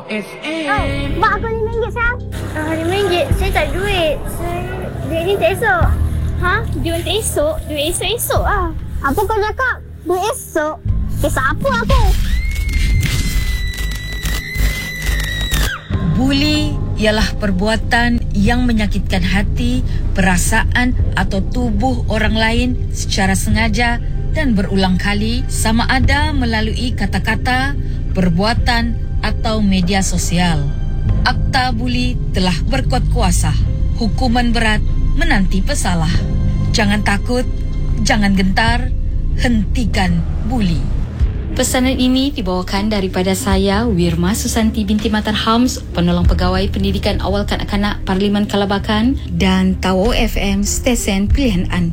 FM. Mak aku RM5 sayang. RM5? Saya tak ada duit. Duit ni tak esok. Duit tak esok? Duit esok-esok lah. Apa kau cakap? Duit esok? Kisah apa aku? Buli ialah perbuatan yang menyakitkan hati, perasaan atau tubuh orang lain secara sengaja dan berulang kali, sama ada melalui kata-kata, perbuatan atau media sosial. Akta Buli telah berkuat kuasa. Hukuman berat menanti pesalah. Jangan takut, jangan gentar, hentikan buli. Pesanan ini dibawakan daripada saya, Wirma Susanti binti Matar Hams, penolong pegawai pendidikan awal kanak-kanak Parlimen Kelabakan, dan Tau FM, stesen pilihan anda.